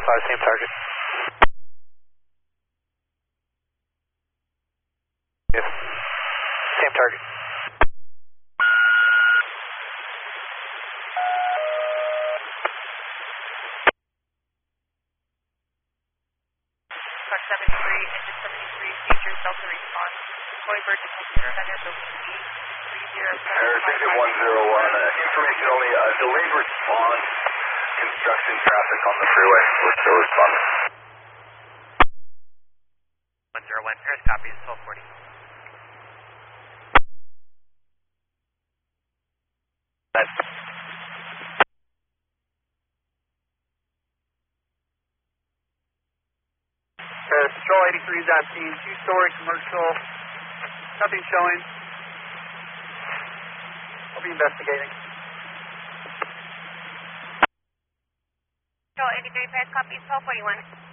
5, same target. Yes. Same target. Truck 73, engine 73, features Delta response. Hoiberg Detection Center, building B, 30. Ticket 101, information only, delayed response, construction traffic on the freeway. We're still responding. 101, Paris copies, 1240. Patrol 83 is at scene, two-story commercial, nothing showing. We'll be investigating. Patrol 83, Paris copies, 1241.